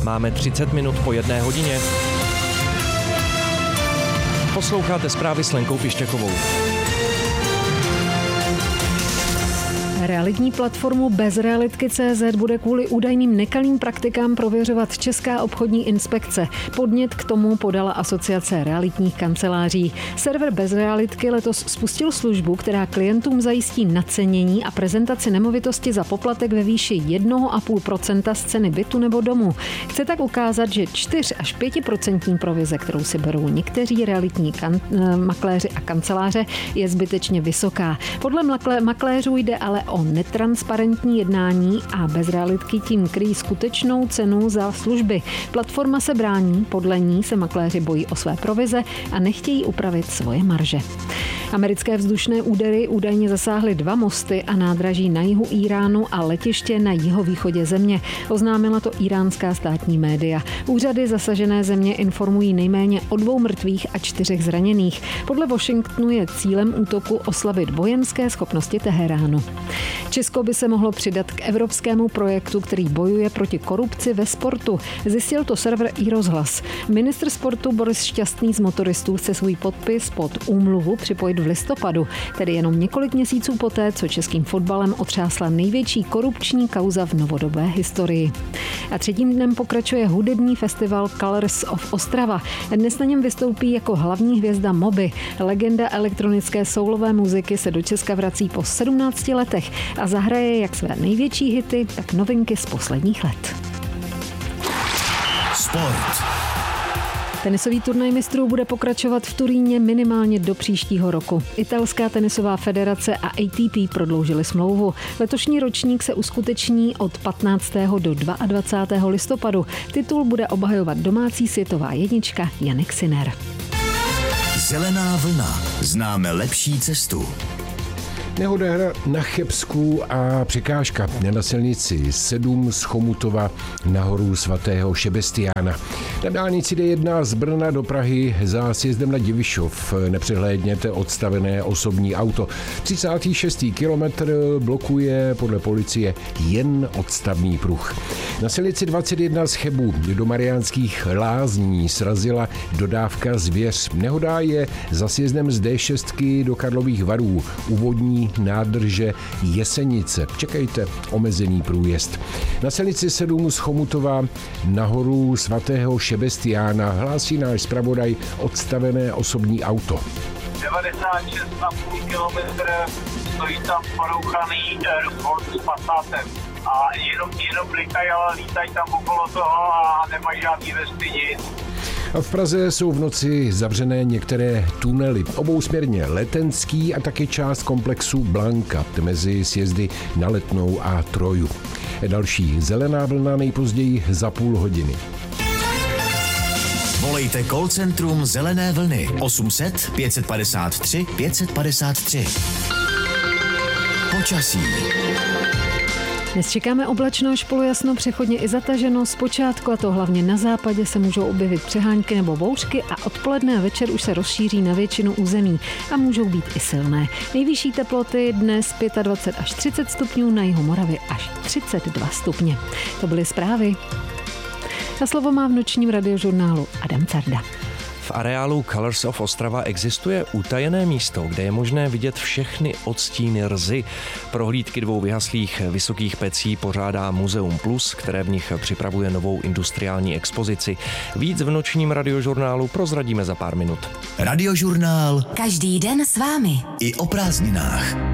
Máme 30 minut po 1 hodině. Posloucháte zprávy s Lenkou Pišťakovou. Realitní platformu Bezrealitky.cz bude kvůli údajným nekalým praktikám prověřovat Česká obchodní inspekce. Podnět k tomu podala Asociace realitních kanceláří. Server Bezrealitky letos spustil službu, která klientům zajistí nacenění a prezentaci nemovitosti za poplatek ve výši 1,5% z ceny bytu nebo domu. Chce tak ukázat, že 4 až 5% provize, kterou si berou někteří realitní makléři a kanceláře, je zbytečně vysoká. Podle makléřů jde ale o netransparentní jednání a Bezrealitky tím kryjí skutečnou cenu za služby. Platforma se brání, podle ní se makléři bojí o své provize a nechtějí upravit svoje marže. Americké vzdušné údery údajně zasáhly 2 mosty a nádraží na jihu Íránu a letiště na jihovýchodě země. Oznámila to íránská státní média. Úřady zasažené země informují nejméně o 2 mrtvých a 4 zraněných. Podle Washingtonu je cílem útoku oslabit vojenské schopnosti Teheránu. Česko by se mohlo přidat k evropskému projektu, který bojuje proti korupci ve sportu. Zjistil to server iRozhlas. Ministr sportu Boris Šťastný z motoristů chce svůj podpis pod úmluvu připojit v listopadu, tedy jenom několik měsíců poté, co českým fotbalem otřásla největší korupční kauza v novodobé historii. A 3. dnem pokračuje hudební festival Colors of Ostrava. Dnes na něm vystoupí jako hlavní hvězda Moby. Legenda elektronické soulové muziky se do Česka vrací po 17 letech a zahraje jak své největší hity, tak novinky z posledních let. Sport. Tenisový turnaj mistrů bude pokračovat v Turíně minimálně do příštího roku. Italská tenisová federace a ATP prodloužily smlouvu. Letošní ročník se uskuteční od 15. do 22. listopadu. Titul bude obhajovat domácí světová jednička Jannik Sinner. Zelená vlna. Známe lepší cestu. Nehoda na Chebsku a překážka na silnici 7 z Chomutova nahoru svatého Šebestiána. Na dálnici D1 z Brna do Prahy za sjezdem na Divišov nepřehlédněte odstavené osobní auto. 36. kilometr blokuje podle policie jen odstavný pruh. Na silnici 21 z Chebu do Mariánských Lázní srazila dodávka zvěř. Nehoda je za sjezdem z D6 do Karlových Varů. Úvodní nádrže Jesenice. Čekejte omezený průjezd. Na silnici 7 z Chomutova nahoru svatého Šebestiána hlásí náš zpravodaj odstavené osobní auto. 96,5 km stojí tam porouchaný Ford s Passatem. A jenom lítají tam okolo toho a nemají žádný vesty nic. A v Praze jsou v noci zavřené některé tunely. Obousměrně Letenský a taky část komplexu Blanka mezi sjezdy na Letnou a Troju. Další zelená vlna nejpozději za půl hodiny. Volejte call centrum Zelené vlny 800 553 553. Počasí. Dnes čekáme oblačno až polojasno, přechodně i zataženo. Zpočátku, a to hlavně na západě, se můžou objevit přehánky nebo bouřky a odpoledne a večer už se rozšíří na většinu území a můžou být i silné. Nejvyšší teploty dnes 25 až 30 stupňů, na jihu Moravy až 32 stupně. To byly zprávy. A slovo má v nočním radiožurnálu Adam Carda. V areálu Colors of Ostrava existuje utajené místo, kde je možné vidět všechny odstíny Rzy. Prohlídky 2 vyhaslých vysokých pecí pořádá Muzeum Plus, které v nich připravuje novou industriální expozici. Víc v nočním radiožurnálu prozradíme za pár minut. Radiožurnál. Každý den s vámi. I o prázdninách.